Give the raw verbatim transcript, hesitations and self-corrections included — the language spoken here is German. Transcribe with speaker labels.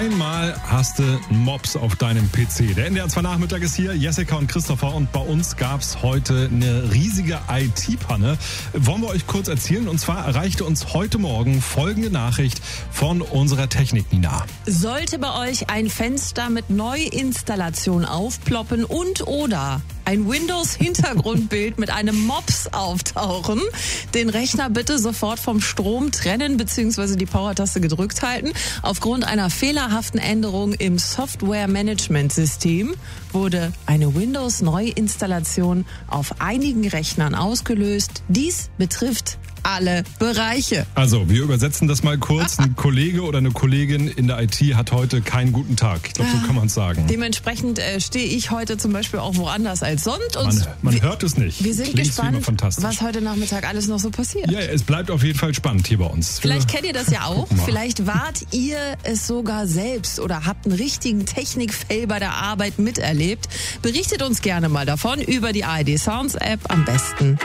Speaker 1: einmal hast du Mops auf deinem P C. Der N D R zwei Nachmittag ist hier, Jessica und Christopher, und bei uns gab's heute eine riesige I T-Panne. Wollen wir euch kurz erzählen, und zwar erreichte uns heute Morgen folgende Nachricht von unserer Technik-Nina.
Speaker 2: Sollte bei euch ein Fenster mit Neuinstallation aufploppen und oder ein Windows-Hintergrundbild mit einem Mops auftauchen, den Rechner bitte sofort vom Strom trennen bzw. die Power-Taste gedrückt halten. Aufgrund einer fehlerhaften Änderung im Software-Management-System wurde eine Windows-Neuinstallation auf einigen Rechnern ausgelöst. Dies betrifft alle Bereiche.
Speaker 1: Also, wir übersetzen das mal kurz. Ein Kollege oder eine Kollegin in der I T hat heute keinen guten Tag. Ich glaube, so kann man es sagen.
Speaker 2: Dementsprechend äh, stehe ich heute zum Beispiel auch woanders als sonst. Und
Speaker 1: Man, man
Speaker 2: wir,
Speaker 1: hört es nicht.
Speaker 2: Wir sind
Speaker 1: Klingt's
Speaker 2: gespannt,
Speaker 1: fantastisch.
Speaker 2: was heute Nachmittag alles noch so passiert.
Speaker 1: Ja, es bleibt auf jeden Fall spannend hier bei uns.
Speaker 2: Vielleicht kennt ihr das ja auch.
Speaker 1: Gucken wir.
Speaker 2: Vielleicht wart ihr es sogar selbst oder habt einen richtigen Technik-Fail bei der Arbeit miterlebt. Berichtet uns gerne mal davon über die A R D Sounds App am besten